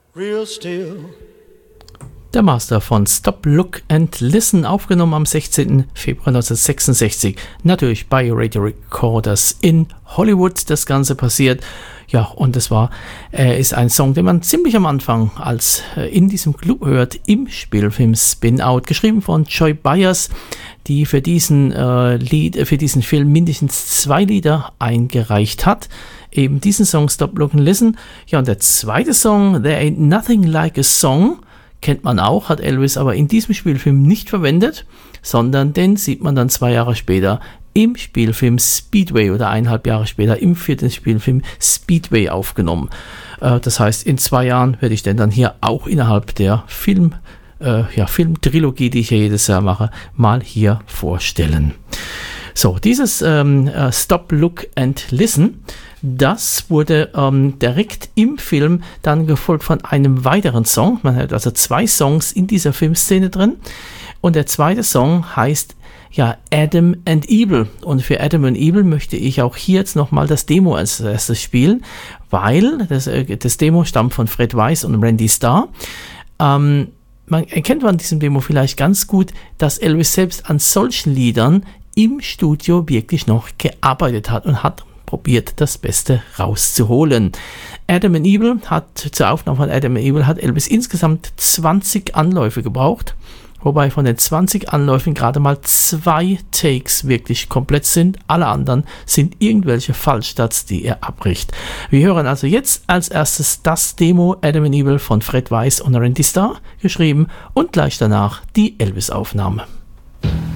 real still. Der Master von Stop, Look and Listen, aufgenommen am 16. Februar 1966, natürlich bei Radio Recorders in Hollywood das Ganze passiert. Ja, und das ist ein Song, den man ziemlich am Anfang als in diesem Club hört, im Spielfilm Spin Out, geschrieben von Joy Byers, die für diesen Film mindestens 2 Lieder eingereicht hat. Eben diesen Song Stop, Look and Listen. Ja, und der zweite Song, There Ain't Nothing Like a Song, kennt man auch, hat Elvis aber in diesem Spielfilm nicht verwendet, sondern den sieht man dann 2 Jahre später im Spielfilm Speedway oder 1,5 Jahre später im 4. Spielfilm Speedway aufgenommen. Das heißt, in 2 Jahren werde ich den dann hier auch innerhalb der Filmtrilogie, die ich ja jedes Jahr mache, mal hier vorstellen. So, dieses Stop, Look and Listen, das wurde direkt im Film dann gefolgt von einem weiteren Song. Man hat also 2 Songs in dieser Filmszene drin. Und der zweite Song heißt Adam and Evil. Und für Adam and Evil möchte ich auch hier jetzt nochmal das Demo als erstes spielen, weil das Demo stammt von Fred Weiss und Randy Starr. Man erkennt an diesem Demo vielleicht ganz gut, dass Elvis selbst an solchen Liedern im Studio wirklich noch gearbeitet hat und hat probiert, das Beste rauszuholen. Zur Aufnahme von Adam and Evil hat Elvis insgesamt 20 Anläufe gebraucht, wobei von den 20 Anläufen gerade mal 2 Takes wirklich komplett sind. Alle anderen sind irgendwelche Fallstarts, die er abbricht. Wir hören also jetzt als erstes das Demo Adam and Evil von Fred Weiss und Randy Starr, geschrieben, und gleich danach die Elvis-Aufnahme.